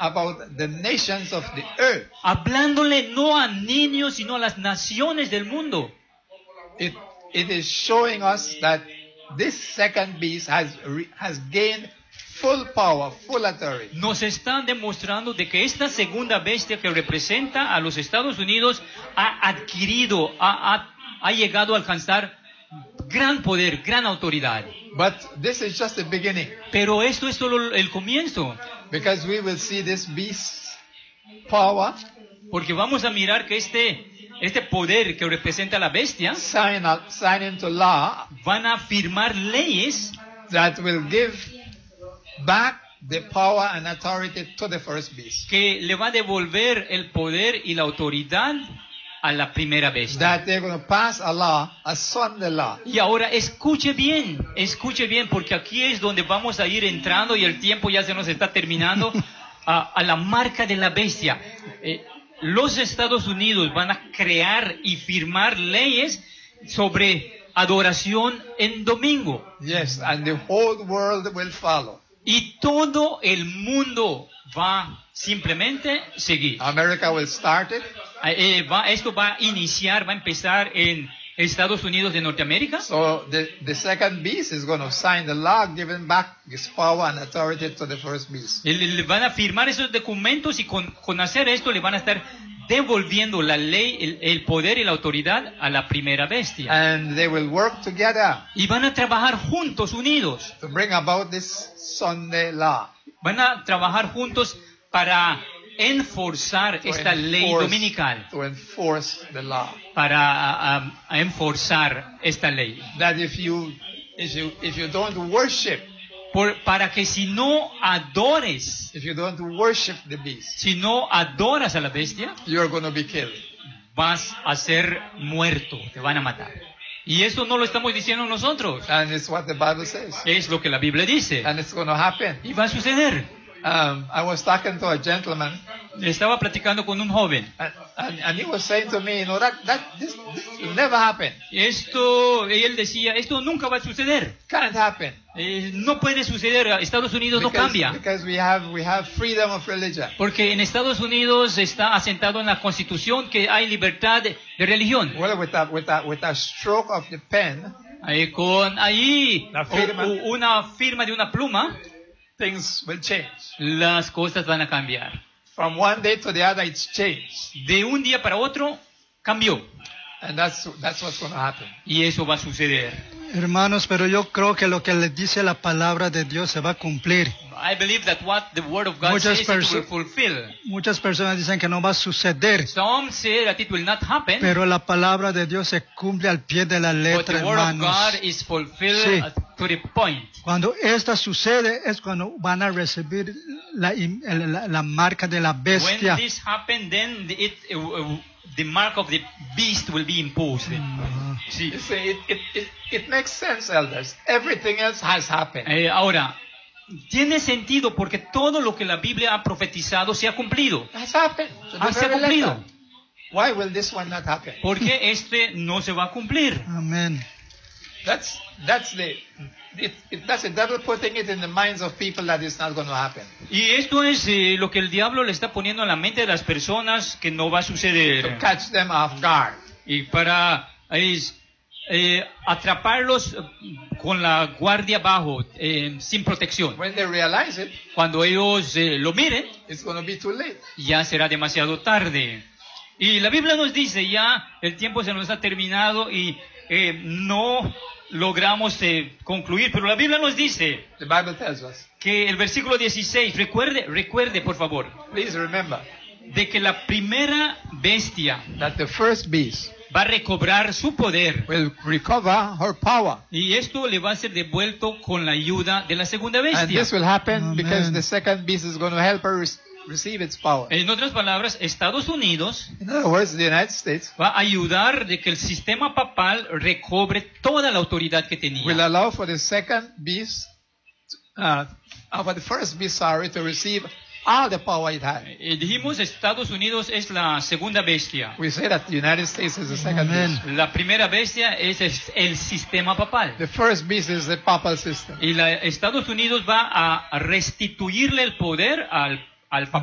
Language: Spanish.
about the nations of the earth. Hablándole no a niños, sino a las naciones del mundo. It is showing us that this second beast has gained full power, full authority. Nos están demostrando de que esta segunda bestia que representa a los Estados Unidos ha adquirido, ha llegado a alcanzar gran poder, gran autoridad. But this is just the beginning. Pero esto es solo el comienzo. Because we will see this beast's power. Porque vamos a mirar que este poder que representa a la bestia sign into law, van a firmar leyes that will give back the power and authority to the first beast. Que le va a devolver el poder y la autoridad a la primera bestia. That they're going to pass a law, a Sunday law. Y ahora escuche bien, porque aquí es donde vamos a ir entrando y el tiempo ya se nos está terminando a la marca de la bestia. Los Estados Unidos van a crear y firmar leyes sobre adoración en domingo. Yes, and the whole world will follow. Y todo el mundo va simplemente seguir. America will start it. Esto va a empezar en Estados Unidos de Norteamérica. So the second beast is going to sign the law, giving back his power and authority to the first beast. Le van a firmar esos documentos y con hacer esto le van a estar devolviendo la ley, el poder y la autoridad a la primera bestia. And they will work together. Y van a trabajar juntos, unidos. To bring about this Sunday law. Van a trabajar juntos para enforzar esta ley dominical. To enforce the law. Para enforzar esta ley. That if you don't worship, para que si no adores, if you don't worship the beast, si no adoras a la bestia, you're going to be killed. Vas a ser muerto, te van a matar. Y eso no lo estamos diciendo nosotros. And it's what the Bible says. Es lo que la Biblia dice. And it's going to happen. Y va a suceder. I was talking to a gentleman. Estaba platicando con un joven. And he was saying to me, this will never happen. Él decía, esto nunca va a suceder. Can't happen. No puede suceder. Estados Unidos no cambia. Because we have freedom of religion. Porque en Estados Unidos está asentado en la Constitución que hay libertad de religión. Well, with a stroke of the pen, una firma de una pluma, things will change. Las cosas van a cambiar. From one day to the other, it's changed. De un día para otro, cambió. And that's what's going to happen. Y eso va a suceder. Hermanos, pero yo creo que lo que les dice la palabra de Dios se va a cumplir. I believe that what the word of God says it will fulfill. Muchas personas dicen que no va a suceder. Some say that it will not happen. Pero la palabra de Dios se cumple al pie de la letra, hermanos. But the word of God is fulfilled to the point. Cuando esto sucede es cuando van a recibir la marca de la bestia. When this happens, then the mark of the beast will be imposed. Sí. It makes sense, elders. Everything else has happened. Ahora, tiene sentido porque todo lo que la Biblia ha profetizado se ha cumplido. Has happened. Se ha cumplido. Why will this one not happen? Porque no se va a cumplir. Amén. That's the devil putting it in the minds of people that it's not going to happen. Y esto es lo que el diablo le está poniendo en la mente de las personas que no va a suceder. To catch them off guard. Y para atraparlos con la guardia bajo, sin protección. When they realize it, cuando ellos lo miren, it's going to be too late. Ya será demasiado tarde. Y la Biblia nos dice ya el tiempo se nos ha terminado y no logramos concluir, pero la Biblia nos dice The Bible tells us, que el versículo 16, recuerde por favor, please remember, de que la primera bestia, that the first beast, va a recobrar su poder, will recover her power, y esto le va a ser devuelto con la ayuda de la segunda bestia. And this will happen because the second beast is going to help her receive its power. En otras palabras, Estados Unidos, in other words, the United States, va a ayudar de que el sistema papal recobre toda la autoridad que tenía. Will allow for the second beast, for the first beast, to receive all the power it had. Dijimos Estados Unidos es la segunda bestia. We say that the United States is the second beast. La primera bestia es el sistema papal. The first beast is the papal system. Y Estados Unidos va a restituirle el poder al papado.